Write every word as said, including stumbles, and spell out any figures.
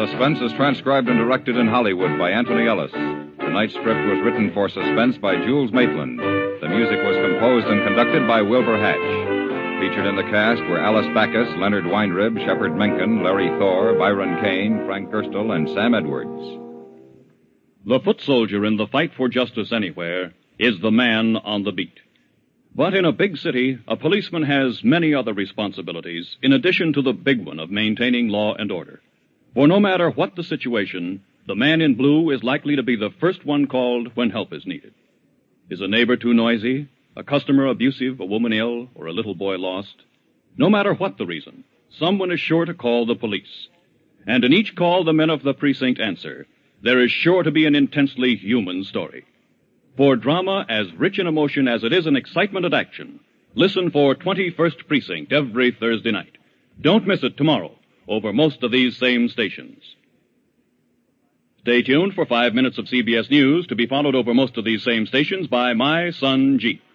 Suspense is transcribed and directed in Hollywood by Anthony Ellis. Tonight's script was written for Suspense by Jules Maitland. The music was composed and conducted by Wilbur Hatch. Featured in the cast were Alice Backus, Leonard Weinrib, Shepard Menken, Larry Thor, Byron Kane, Frank Gerstle, and Sam Edwards. The foot soldier in the fight for justice anywhere is the man on the beat. But in a big city, a policeman has many other responsibilities in addition to the big one of maintaining law and order. For no matter what the situation, the man in blue is likely to be the first one called when help is needed. Is a neighbor too noisy, a customer abusive, a woman ill, or a little boy lost? No matter what the reason, someone is sure to call the police. And in each call the men of the precinct answer, there is sure to be an intensely human story. For drama as rich in emotion as it is in excitement and action, listen for twenty-first Precinct every Thursday night. Don't miss it tomorrow over most of these same stations. Stay tuned for five minutes of C B S News to be followed over most of these same stations by My Son Jeep.